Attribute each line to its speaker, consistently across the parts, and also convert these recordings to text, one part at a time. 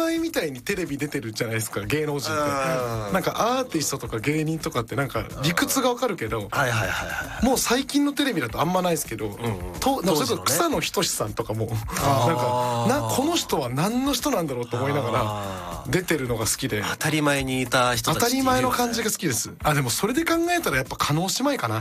Speaker 1: 前みたいにテレビ出てるじゃないですか芸能人って。なんかアーティストとか芸人とかってなんか理屈がわかるけど、もう最近のテレビだとあんまないですけど、それこそ草野仁さんとかもなんかこの人は何の人なんだろうと思いながら出てるのが好きで、
Speaker 2: 当たり前にいた人たち
Speaker 1: 当たり前の感じが好きです。でもそれで考えたらやっぱ叶姉妹かな。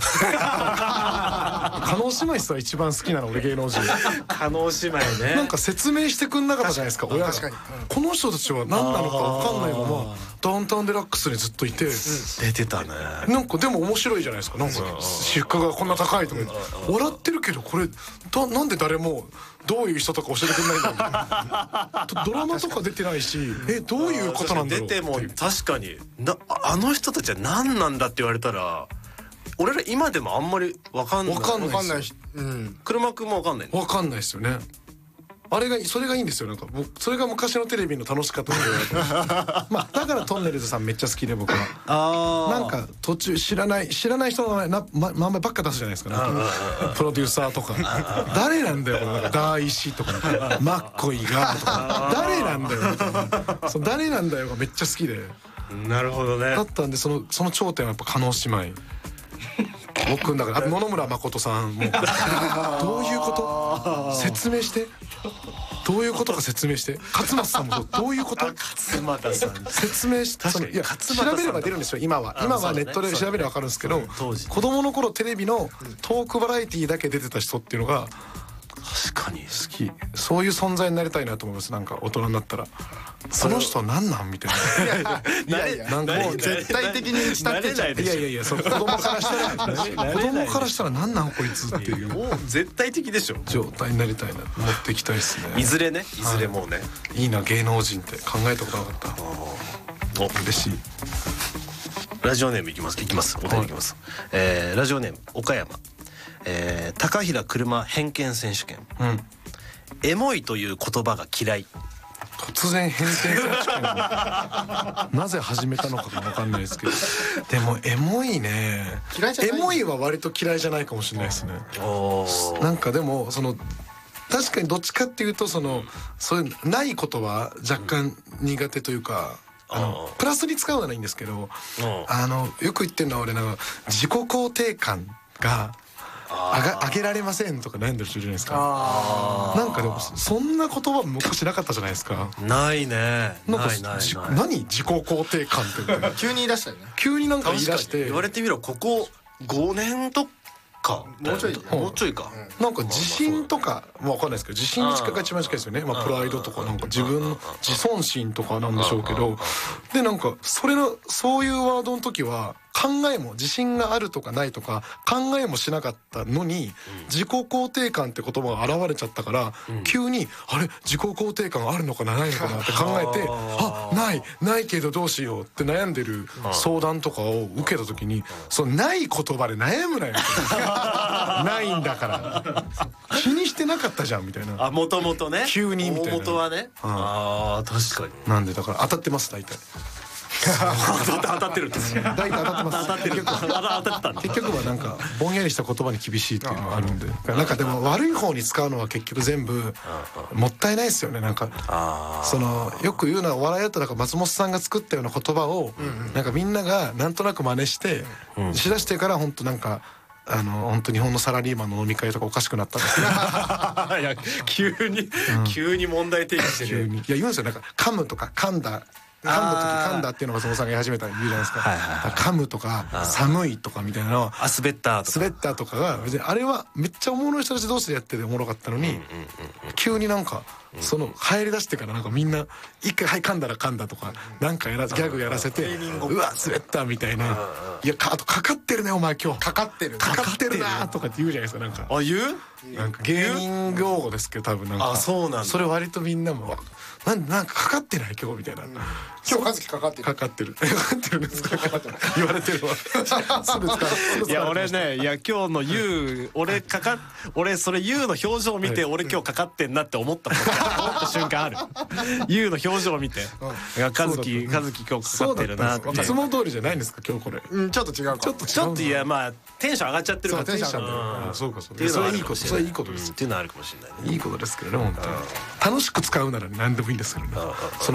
Speaker 1: 叶姉妹さ一番好きなの俺芸能人。
Speaker 2: 叶姉妹ね。
Speaker 1: なんか説明してくんなかったじゃないですか親が。この人たちは何なのか分かんないままダウンタウンデラックスにずっといて、
Speaker 2: 出てたね。
Speaker 1: なんかでも面白いじゃないですか。なんか出荷がこんな高いとか笑ってるけど、これなんで誰もどういう人とか教えてくれないんだろう。ドラマとか出てないし、どういうことなんだろう。
Speaker 2: 出ても確かにあの人たちは何なんだって言われたら俺ら今でもあんまり分かんない。
Speaker 1: 分かんないし、
Speaker 2: 車くんも分かんない。
Speaker 1: 分かんないですよね。それがいいんですよ。なんかそれが昔のテレビの楽しかったところだまあだからトンネルズさんめっちゃ好きで僕は。なんか途中知らない人の名前ばっか出すじゃないですか。プロデューサーとか誰なんだよなんかダーイシとかマッコイがとか誰なんだよみたいな、その誰なんだよがめっちゃ好きで。
Speaker 2: なるほどね。
Speaker 1: だったんでその頂点はやっぱ叶姉妹。僕だから野々村真さんもどういうこと説明して、どういうことか説明して。勝俣さんもどういうこと
Speaker 2: 勝俣さん
Speaker 1: 説明して。いや調べれば出るんですよ今はネットで調べれば分かるんですけど、子供の頃テレビのトークバラエティーだけ出てた人っていうのが
Speaker 2: 確かに好
Speaker 1: き。そういう存在になりたいなと思います。なんか大人になったらその人は何なんみたいな。
Speaker 3: なんかもう絶対的に慕ってちゃう。
Speaker 1: いやその子供からしたら何なんこいつっていう、
Speaker 2: もう絶対的でしょ
Speaker 1: 状態になりたいな、持っていきたいですね。
Speaker 2: いずれもうね。
Speaker 1: いいな芸能人って考えたことなかった。嬉しい。
Speaker 2: ラジオネームいきます。お便りいきます。ラジオネーム岡山。高平車偏見選手権。エモいという言葉が嫌い。
Speaker 1: 突然偏見選手権なぜ始めたのかが分かんないですけど、でもエモいね。エモいは割と嫌いじゃないかもしれないですね。なんかでも確かにどっちかっていうとそういうないことは若干苦手というか、プラスに使うならいいんですけど、よく言ってるのは俺なんか自己肯定感が上げられませんとか悩んでる人いるじゃないですか。なんかでもそんな言葉昔なかったじゃないですか。
Speaker 2: ないね。
Speaker 1: なんか何自己肯定感って
Speaker 3: 急に言い出したよね。
Speaker 1: 急になんか言い出して。
Speaker 2: 言われてみろ、ここ5年とかもうちょいか。
Speaker 1: なんか自信とか分かんないですけど、自信に近いが一番近いですよね。プライドとかなんか自分の自尊心とかなんでしょうけど、でなんかそういうワードの時は考えも自信があるとかないとか考えもしなかったのに、自己肯定感って言葉が現れちゃったから、急にあれ自己肯定感あるのかなないのかなって考えて、ないけどどうしようって悩んでる相談とかを受けた時に、そのない言葉で悩むなよないんだから気にしてなかったじゃんみたいな。
Speaker 2: もともとね。
Speaker 1: 急にみたいな。
Speaker 2: 大元はね。確かに。
Speaker 1: なんでだから当たってます大体。
Speaker 2: 当たってるんですよ。
Speaker 1: 大体当たってます。
Speaker 2: 当たってる。
Speaker 1: 結局はなんかぼんやりした言葉に厳しいっていうのがあるんで、なんかでも悪い方に使うのは結局全部もったいないですよね。なんかよく言うのはお笑いだとなんか松本さんが作ったような言葉をなんかみんながなんとなく真似してしだしてから、本当なんか本当日本のサラリーマンの飲み会とかおかしくなったんですけど。
Speaker 2: いや急に問題提起してる。
Speaker 1: いや言うんですよ。なんか噛むとか噛んだっていうのが松本さんが言い始めたら言うじゃないですか。噛むとか寒いとかみたいなのは
Speaker 2: 滑った
Speaker 1: とかが別にあれはめっちゃおもろい人たち同士でやってておもろかったのに、急になんかその流行り出してからなんかみんな一回噛んだら噛んだとかなんかギャグやらせて、うわ滑ったみたいな、いやあとかかってるねお前今日かかってるなとかって言うじゃないですか。なんか
Speaker 2: 言う
Speaker 1: なんか芸人用語ですけど多分なんか
Speaker 2: そうなんだ。
Speaker 1: それ割とみんなもなんかかかってない今日みたいな。
Speaker 3: 今日和樹かかってる
Speaker 1: んですか。言われてるわ。
Speaker 2: いや俺ね、今日の俺それユウの表情を見て俺今日かかってんなって思った瞬間ある。ユウの表情を見て和樹今日かかってるなって。
Speaker 1: いつも通りじゃないんですか今日これ。
Speaker 3: ちょっと違うか。
Speaker 2: ちょっといやテンション上がっちゃってるから。
Speaker 1: テンションそうかそれいいことです。
Speaker 2: っていうのはあるかもしれないね。
Speaker 1: いいことですけどね本当に。楽しく使うなら何でもいいんですけどね。